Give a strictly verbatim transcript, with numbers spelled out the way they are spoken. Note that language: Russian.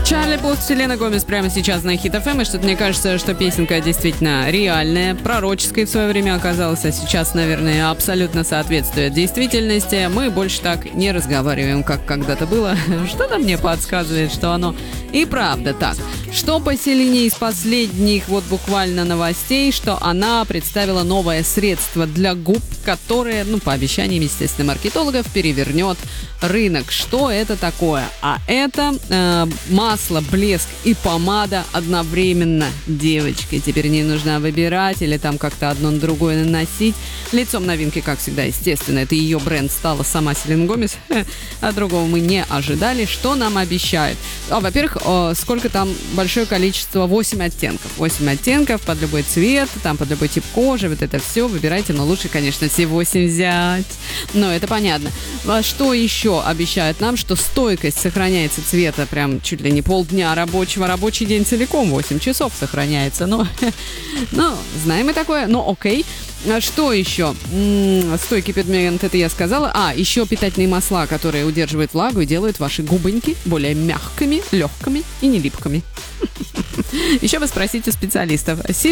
Чарли Пут, Селена Гомес прямо сейчас на Хит эф эм. И что-то мне кажется, что песенка действительно реальная, пророческой в свое время оказалась, а сейчас, наверное, абсолютно соответствует действительности. Мы больше так не разговариваем, как когда-то было. Что-то мне подсказывает, что оно и правда так. Что по Селине из последних вот буквально новостей, что она представила новое средство для губ, которое, ну, по обещаниям, естественно, маркетологов, перевернет рынок. Что это такое? А это э, масло, блеск и помада одновременно. Девочки, теперь не нужно выбирать или там как-то одно на другое наносить. Лицом новинки, как всегда, естественно, это ее бренд стала сама Селена Гомес, а другого мы не ожидали. Что нам обещают? А, во-первых, о, сколько там большое количество, восемь оттенков. восемь оттенков под любой цвет, там под любой тип кожи, вот это все выбирайте, но лучше, конечно, все восемь взять. Но это понятно. А что еще обещают нам? Что стойкость сохраняется цвета прям чуть ли не полдня рабочего, рабочий день целиком, восемь часов сохраняется. Ну, ну знаем мы такое, но окей. А что еще? М-м, стойкий пигмент, это я сказала. А, еще питательные масла, которые удерживают влагу и делают ваши губоньки более мягкими, легкими и не липкими. Еще вы спросите специалистов.